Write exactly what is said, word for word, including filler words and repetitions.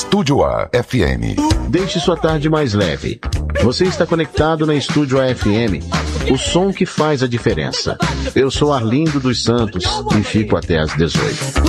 Estúdio A F M. Deixe sua tarde mais leve. Você está conectado na Estúdio A F M, o som que faz a diferença. Eu sou Arlindo dos Santos e fico até às dezoito.